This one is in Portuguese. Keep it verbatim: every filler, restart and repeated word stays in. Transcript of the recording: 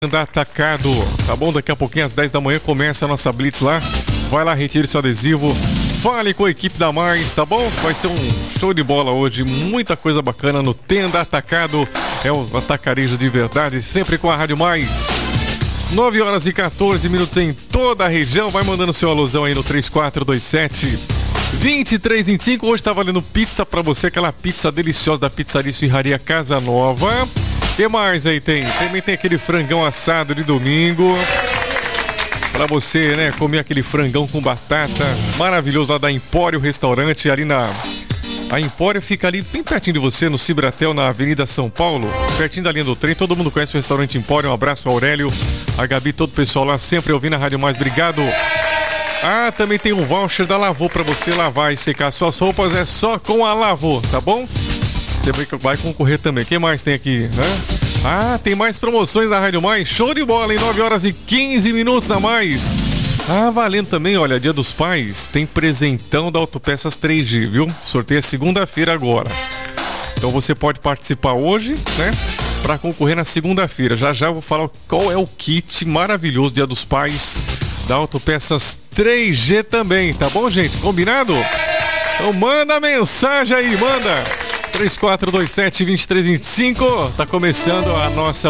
Da Atacado, tá bom? Daqui a pouquinho às dez da manhã começa a nossa Blitz lá. Vai lá, retire seu adesivo. Fale com a equipe da Mais, tá bom? Vai ser um show de bola hoje. Muita coisa bacana no Tenda Atacado. É o atacarejo de verdade, sempre com a Rádio Mais. nove horas e quatorze minutos em toda a região. Vai mandando seu alusão aí no três quatro dois sete, dois três vinte e cinco. Hoje tá valendo pizza pra você, aquela pizza deliciosa da Pizzaria Esfirraria Casa Nova. O que mais aí tem? Também tem aquele frangão assado de domingo. Pra você, né, comer aquele frangão com batata maravilhoso lá da Empório Restaurante, ali na... A Empório fica ali bem pertinho de você, no Cibratel, na Avenida São Paulo, pertinho da linha do trem. Todo mundo conhece o restaurante Empório. Um abraço ao Aurélio, a Gabi, todo o pessoal lá, sempre ouvindo a Rádio Mais. Obrigado. Ah, também tem um voucher da Lavô pra você lavar e secar suas roupas. É só com a Lavô, tá bom? Você vai concorrer também. Quem mais tem aqui, né? Ah, tem mais promoções na Rádio Mais. Show de bola, em nove horas e quinze minutos a mais. Ah, valendo também, olha, Dia dos Pais, tem presentão da Autopeças três G, viu? Sorteio é segunda-feira agora. Então você pode participar hoje, né? Pra concorrer na segunda-feira. Já já eu vou falar qual é o kit maravilhoso Dia dos Pais da Autopeças três G também, tá bom, gente? Combinado? Então manda mensagem aí, manda! três quatro dois sete, dois três vinte e cinco. Tá começando a nossa